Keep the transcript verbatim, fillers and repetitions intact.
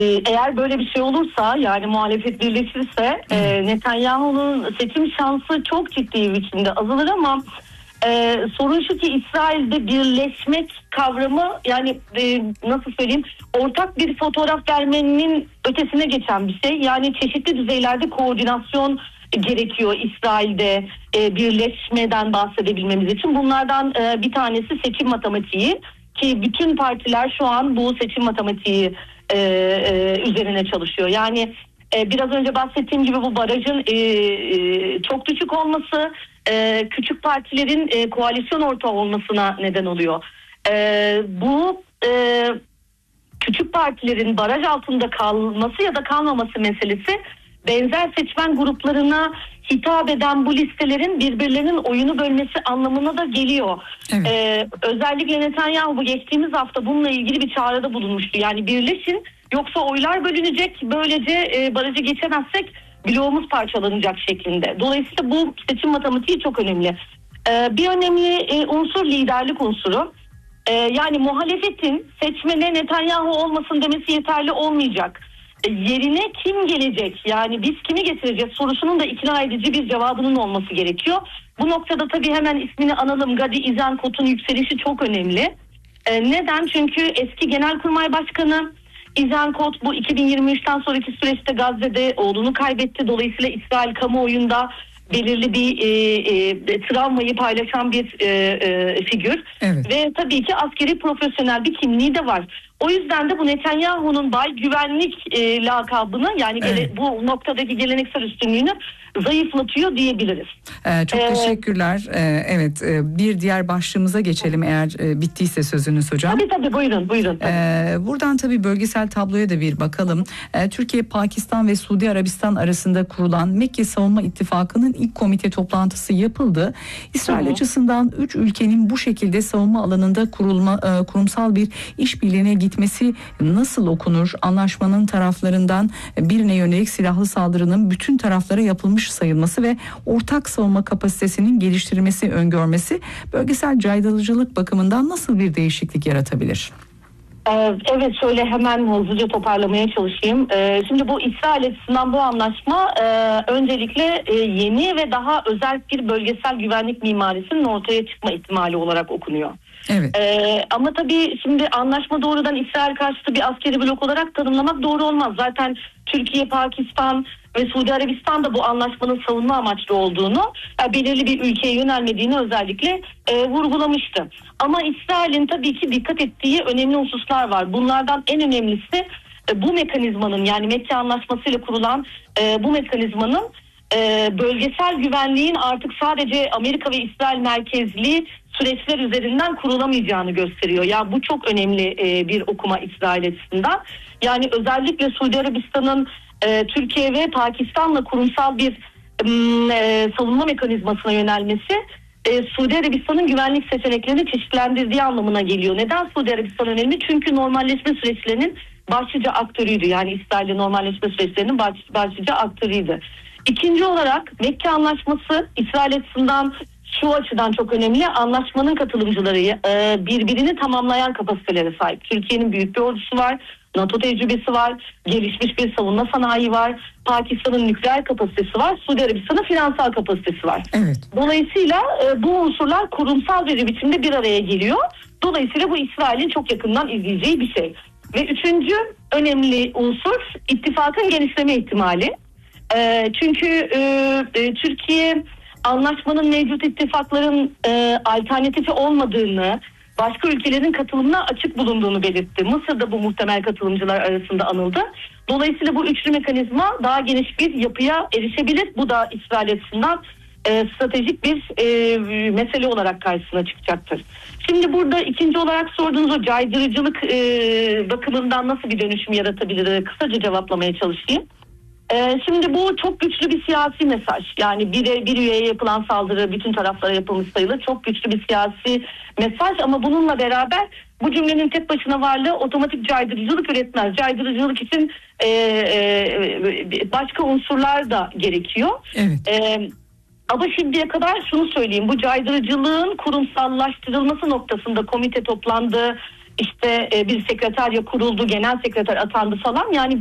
Eğer böyle bir şey olursa, yani muhalefet birleşirse e, Netanyahu'nun seçim şansı çok ciddi biçimde azalır ama e, sorun şu ki İsrail'de birleşmek kavramı, yani e, nasıl söyleyeyim, ortak bir fotoğraf vermenin ötesine geçen bir şey. Yani çeşitli düzeylerde koordinasyon gerekiyor İsrail'de e, birleşmeden bahsedebilmemiz için. Bunlardan e, bir tanesi seçim matematiği, ki bütün partiler şu an bu seçim matematiği e, e, üzerine çalışıyor. Yani e, biraz önce bahsettiğim gibi bu barajın e, e, çok düşük olması e, küçük partilerin e, koalisyon ortağı olmasına neden oluyor. E, bu e, küçük partilerin baraj altında kalması ya da kalmaması meselesi benzer seçmen gruplarına hitap eden bu listelerin birbirlerinin oyunu bölmesi anlamına da geliyor. Evet. Ee, özellikle Netanyahu bu geçtiğimiz hafta bununla ilgili bir çağrıda bulunmuştu. Yani birleşin, yoksa oylar bölünecek, böylece e, barajı geçemezsek bloğumuz parçalanacak şeklinde. Dolayısıyla bu seçim matematiği çok önemli. Ee, bir önemli e, unsur liderlik unsuru. Ee, yani muhalefetin seçmene Netanyahu olmasın demesi yeterli olmayacak. Yerine kim gelecek, yani biz kimi getireceğiz sorusunun da ikna edici bir cevabının olması gerekiyor. Bu noktada tabii hemen ismini analım, Gadi İzenkot'un yükselişi çok önemli. Ee, neden? Çünkü eski Genelkurmay Başkanı İzenkot bu iki bin yirmi üçten sonraki süreçte Gazze'de oğlunu kaybetti. Dolayısıyla İsrail kamuoyunda belirli bir e, e, travmayı paylaşan bir e, e, figür. Evet. Ve tabii ki askeri profesyonel bir kimliği de var. O yüzden de bu Netanyahu'nun Bay Güvenlik e, lakabını, yani evet, gele, bu noktadaki geleneksel üstünlüğünü zayıflatıyor diyebiliriz. Ee, çok ee, teşekkürler. Ee, evet, e, bir diğer başlığımıza geçelim eğer e, bittiyse sözünüz hocam. Tabii tabii, buyurun buyurun. Tabii. Ee, buradan tabii bölgesel tabloya da bir bakalım. Ee, Türkiye, Pakistan ve Suudi Arabistan arasında kurulan Mekke Savunma İttifakı'nın ilk komite toplantısı yapıldı. İsrail Hı-hı. açısından üç ülkenin bu şekilde savunma alanında kurulma e, kurumsal bir işbirliğine gitmesi nasıl okunur? Anlaşmanın taraflarından birine yönelik silahlı saldırının bütün taraflara yapılmış sayılması ve ortak savunma kapasitesinin geliştirilmesi öngörmesi bölgesel caydırıcılık bakımından nasıl bir değişiklik yaratabilir? Evet, şöyle hemen hızlıca toparlamaya çalışayım. Şimdi bu İsrail açısından bu anlaşma öncelikle yeni ve daha özel bir bölgesel güvenlik mimarisinin ortaya çıkma ihtimali olarak okunuyor. Evet. Ee, ama tabii şimdi anlaşma doğrudan İsrail karşıtı bir askeri blok olarak tanımlamak doğru olmaz. Zaten Türkiye, Pakistan ve Suudi Arabistan da bu anlaşmanın savunma amaçlı olduğunu, yani belirli bir ülkeye yönelmediğini özellikle e, vurgulamıştı. Ama İsrail'in tabii ki dikkat ettiği önemli hususlar var. Bunlardan en önemlisi e, bu mekanizmanın, yani Mekke Anlaşması ile kurulan e, bu mekanizmanın e, bölgesel güvenliğin artık sadece Amerika ve İsrail merkezli süreçler üzerinden kurulamayacağını gösteriyor. Ya yani bu çok önemli e, bir okuma İsrail açısından. Yani özellikle Suudi Arabistan'ın e, Türkiye ve Pakistan'la kurumsal bir e, savunma mekanizmasına yönelmesi e, Suudi Arabistan'ın güvenlik seçeneklerini çeşitlendirdiği anlamına geliyor. Neden Suudi Arabistan önemli? Çünkü normalleşme süreçlerinin başlıca aktörüydü. Yani İsrail'le normalleşme süreçlerinin baş, başlıca aktörüydü. İkinci olarak Mekke Anlaşması İsrail açısından şu açıdan çok önemli: anlaşmanın katılımcıları e, birbirini tamamlayan kapasitelere sahip. Türkiye'nin büyük bir ordusu var, NATO tecrübesi var, gelişmiş bir savunma sanayi var, Pakistan'ın nükleer kapasitesi var, Suudi Arabistan'ın finansal kapasitesi var. Evet. Dolayısıyla e, bu unsurlar kurumsal bir biçimde bir araya geliyor. Dolayısıyla bu İsrail'in çok yakından izleyeceği bir şey. Ve üçüncü önemli unsur ittifakın genişleme ihtimali. E, çünkü e, e, Türkiye anlaşmanın mevcut ittifakların e, alternatifi olmadığını, başka ülkelerin katılımına açık bulunduğunu belirtti. Mısır da bu muhtemel katılımcılar arasında anıldı. Dolayısıyla bu üçlü mekanizma daha geniş bir yapıya erişebilir. Bu da İsrail açısından e, stratejik bir e, mesele olarak karşısına çıkacaktır. Şimdi burada ikinci olarak sorduğunuz o caydırıcılık e, bakımından nasıl bir dönüşüm yaratabilir? Kısaca cevaplamaya çalışayım. Şimdi bu çok güçlü bir siyasi mesaj. Yani bir, bir üyeye yapılan saldırı bütün taraflara yapılmış sayılır. Çok güçlü bir siyasi mesaj ama bununla beraber bu cümlenin tek başına varlığı otomatik caydırıcılık üretmez. Caydırıcılık için e, e, başka unsurlar da gerekiyor. Evet. E, ama şimdiye kadar şunu söyleyeyim: bu caydırıcılığın kurumsallaştırılması noktasında komite toplandı. işte e, bir sekreterya kuruldu, genel sekreter atandı falan. Yani